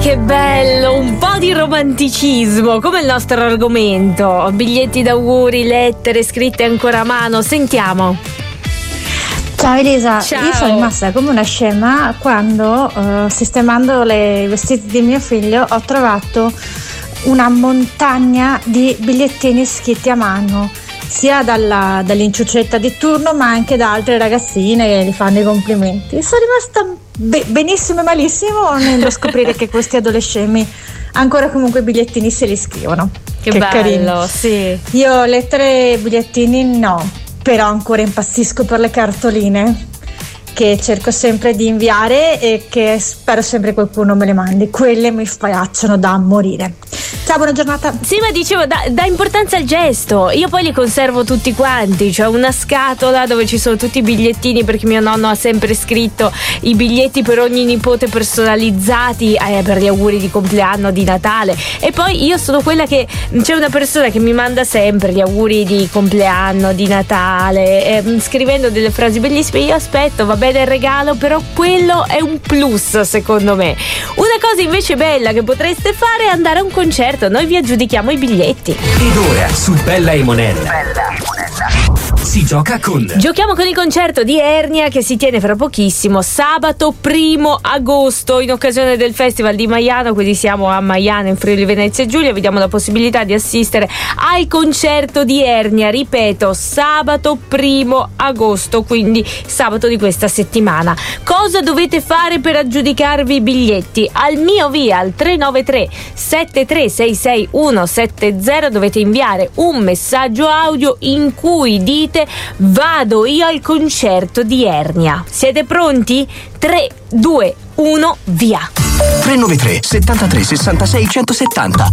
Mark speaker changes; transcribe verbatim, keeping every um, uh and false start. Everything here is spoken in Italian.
Speaker 1: che bello, un po' di romanticismo, come il nostro argomento. Biglietti d'auguri, lettere scritte ancora a mano. Sentiamo.
Speaker 2: Ciao Elisa,
Speaker 1: Ciao.
Speaker 2: Io sono rimasta come una scema quando uh, sistemando le, i vestiti di mio figlio ho trovato una montagna di bigliettini scritti a mano, sia dalla, dall'inciucetta di turno ma anche da altre ragazzine che gli fanno i complimenti. Sono rimasta be- benissimo e malissimo nello scoprire che questi adolescenti ancora comunque i bigliettini se li scrivono.
Speaker 1: Che,
Speaker 2: che
Speaker 1: bello,
Speaker 2: carino.
Speaker 1: sì.
Speaker 2: Io lettere e bigliettini no, però ancora impazzisco per le cartoline che cerco sempre di inviare e che spero sempre qualcuno me le mandi. Quelle mi spiacciono da morire. Ciao, buona giornata.
Speaker 1: Sì, ma dicevo, dà, dà importanza al gesto. Io poi li conservo tutti quanti. C'ho una scatola dove ci sono tutti i bigliettini, perché mio nonno ha sempre scritto i biglietti per ogni nipote personalizzati eh, per gli auguri di compleanno, di Natale. E poi io sono quella che c'è una persona che mi manda sempre gli auguri di compleanno, di Natale, eh, scrivendo delle frasi bellissime. Io aspetto, va bene il regalo, però quello è un plus secondo me. Una cosa invece bella che potreste fare è andare a un concerto. Noi vi aggiudichiamo i biglietti.
Speaker 3: Ed ora su Bella e Monella Bella e Monella si gioca con
Speaker 1: Giochiamo con il concerto di Ernia che si tiene fra pochissimo, sabato primo agosto, in occasione del Festival di Maiano. Quindi siamo a Maiano in Friuli Venezia Giulia. Vi diamo la possibilità di assistere al concerto di Ernia, ripeto, sabato primo agosto, quindi sabato di questa settimana. Cosa dovete fare per aggiudicarvi i biglietti? Al mio via al tre nove tre sette tre sei sei uno sette zero dovete inviare un messaggio audio in cui dite: vado io al concerto di Ernia. Siete pronti? tre, due, uno, via.
Speaker 3: tre nove tre settantatré sessantasei centosettanta.